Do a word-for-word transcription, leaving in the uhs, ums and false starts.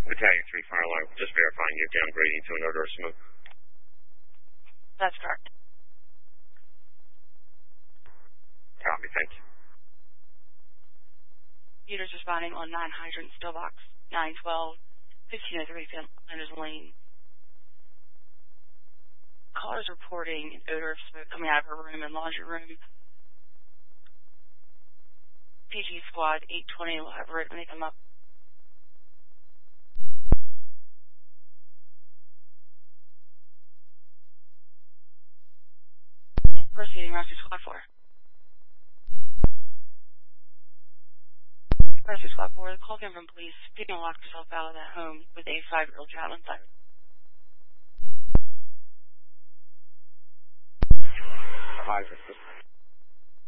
Battalion three fire alarm, just verifying you're downgrading to an odor of smoke. That's correct. Copy, thank you. Peter's responding on nine hydrant still box, nine twelve, fifteen oh three Flanders Lane. Caller's reporting an odor of smoke coming out of her room and laundry room. P G Squad eight twenty will have it when they come up. Proceeding, Rescue Squad four. Rescue Squad four, the call came from police. People locked herself out of that home with a five-year-old child inside. Advisor,